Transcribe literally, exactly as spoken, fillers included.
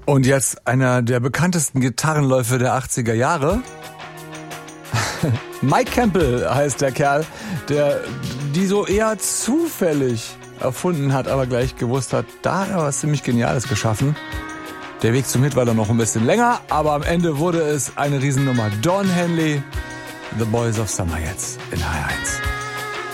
Und jetzt einer der bekanntesten Gitarrenläufe der achtziger Jahre. Mike Campbell heißt der Kerl, der die so eher zufällig erfunden hat, aber gleich gewusst hat, da hat er was ziemlich Geniales geschaffen. Der Weg zum Hit war dann noch ein bisschen länger, aber am Ende wurde es eine Riesennummer. Don Henley, The Boys of Summer jetzt in H R eins.